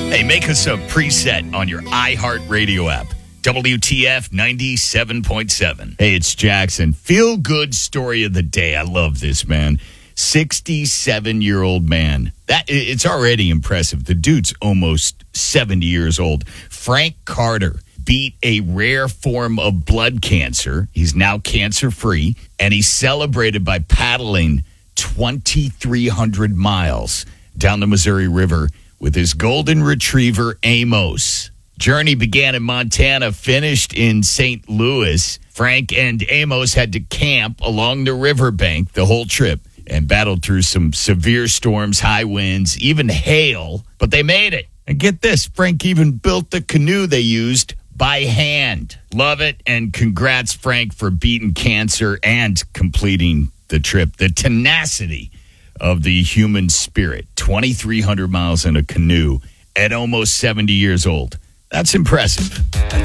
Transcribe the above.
Hey, make us a preset on your iHeartRadio app. WTF 97.7. Hey, it's Jackson. Feel good story of the day. I love this, man. 67-year-old man. It's already impressive. The dude's almost 70 years old. Frank Carter beat a rare form of blood cancer. He's now cancer-free, and he's celebrated by paddling 2,300 miles down the Missouri River with his golden retriever, Amos. Journey began in Montana, finished in St. Louis. Frank and Amos had to camp along the riverbank the whole trip and battled through some severe storms, high winds, even hail, but they made it. And get this, Frank even built the canoe they used by hand. Love it, and congrats, Frank, for beating cancer and completing the trip. The tenacity of the human spirit, 2,300 miles in a canoe at almost 70 years old. That's impressive.